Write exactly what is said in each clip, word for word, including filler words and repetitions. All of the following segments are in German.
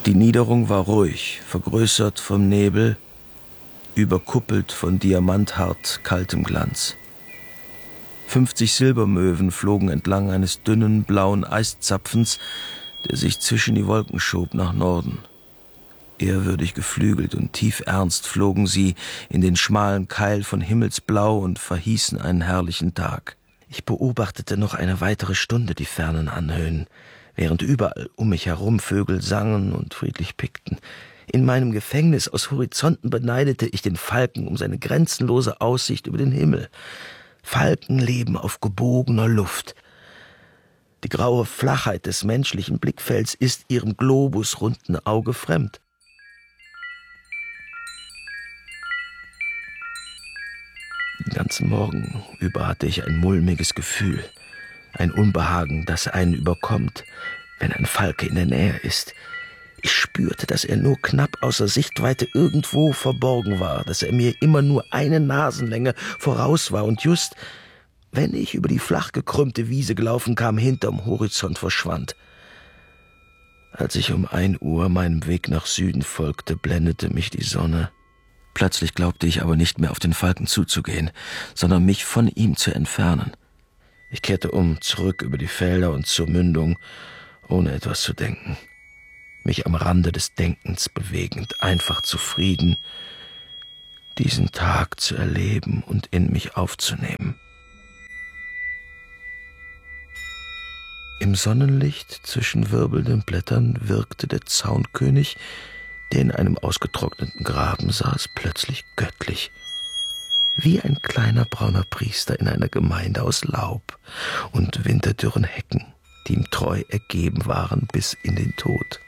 Die Niederung war ruhig, vergrößert vom Nebel, überkuppelt von diamanthart kaltem Glanz. Fünfzig Silbermöwen flogen entlang eines dünnen, blauen Eiszapfens, der sich zwischen die Wolken schob nach Norden. Ehrwürdig geflügelt und tiefernst flogen sie in den schmalen Keil von Himmelsblau und verhießen einen herrlichen Tag. Ich beobachtete noch eine weitere Stunde die fernen Anhöhen, während überall um mich herum Vögel sangen und friedlich pickten. In meinem Gefängnis aus Horizonten beneidete ich den Falken um seine grenzenlose Aussicht über den Himmel. Falken leben auf gebogener Luft. Die graue Flachheit des menschlichen Blickfelds ist ihrem globusrunden Auge fremd. Den ganzen Morgen über hatte ich ein mulmiges Gefühl, ein Unbehagen, das einen überkommt, wenn ein Falke in der Nähe ist. Ich spürte, dass er nur knapp außer Sichtweite irgendwo verborgen war, dass er mir immer nur eine Nasenlänge voraus war und just, wenn ich über die flach gekrümmte Wiese gelaufen kam, hinterm Horizont verschwand. Als ich um ein Uhr meinem Weg nach Süden folgte, blendete mich die Sonne. Plötzlich glaubte ich aber nicht mehr auf den Falken zuzugehen, sondern mich von ihm zu entfernen. Ich kehrte um, zurück über die Felder und zur Mündung, ohne etwas zu denken. Mich am Rande des Denkens bewegend, einfach zufrieden, diesen Tag zu erleben und in mich aufzunehmen. Im Sonnenlicht zwischen wirbelnden Blättern wirkte der Zaunkönig, der in einem ausgetrockneten Graben saß, plötzlich göttlich, wie ein kleiner brauner Priester in einer Gemeinde aus Laub und winterdürren Hecken, die ihm treu ergeben waren bis in den Tod.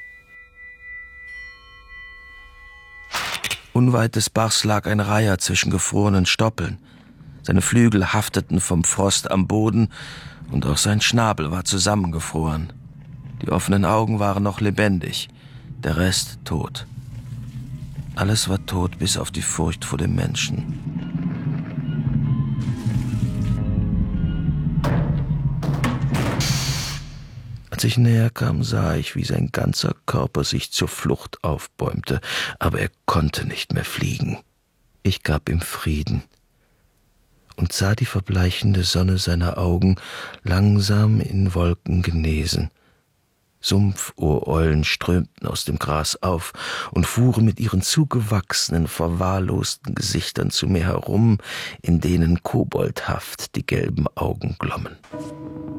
Unweit des Bachs lag ein Reiher zwischen gefrorenen Stoppeln. Seine Flügel hafteten vom Frost am Boden und auch sein Schnabel war zusammengefroren. Die offenen Augen waren noch lebendig, der Rest tot. Alles war tot, bis auf die Furcht vor dem Menschen. Als ich näher kam, sah ich, wie sein ganzer Körper sich zur Flucht aufbäumte, aber er konnte nicht mehr fliegen. Ich gab ihm Frieden und sah die verbleichende Sonne seiner Augen langsam in Wolken genesen. Sumpfohreulen strömten aus dem Gras auf und fuhren mit ihren zugewachsenen, verwahrlosten Gesichtern zu mir herum, in denen koboldhaft die gelben Augen glommen.